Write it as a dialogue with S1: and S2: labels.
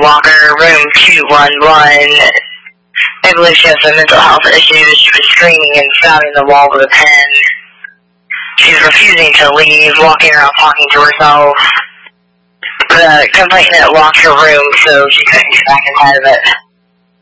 S1: Walker, room 211. I believe she has some mental health issues. She was screaming and pounding the wall with a pen. She's refusing to leave, walking around talking to herself. The complainant locked her room so she couldn't get back inside of it.